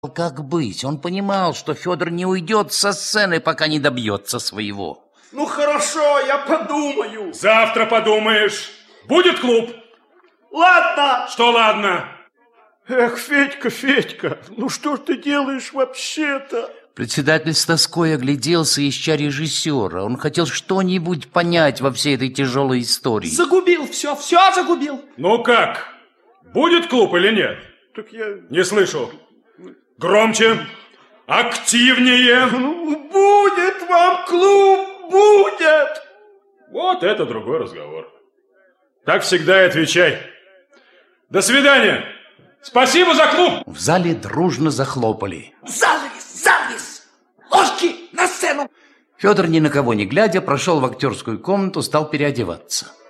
Как быть? Он понимал, что Федор не уйдет со сцены, пока не добьется своего. Ну хорошо, я подумаю. Завтра подумаешь. Будет клуб? Ладно. Что ладно? Эх, Федька, ну что ж ты делаешь вообще-то? Председатель с тоской огляделся, ища режиссера. Он хотел что-нибудь понять во всей этой тяжелой истории. Загубил все загубил. Ну как? Будет клуб или нет? Так я... Не слышу. Громче. Активнее. Ну, будет вам клуб, будет. Вот это другой разговор. Так всегда и отвечай. До свидания. Спасибо за клуб. В зале дружно захлопали. Занавес! Ложки на сцену! Федор, ни на кого не глядя, прошел в актерскую комнату, стал переодеваться.